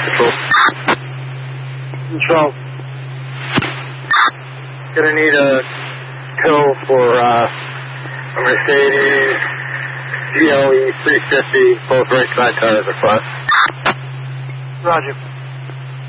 Control. Gonna need a tow for a Mercedes GLE 350, both right side tires are flat. Roger.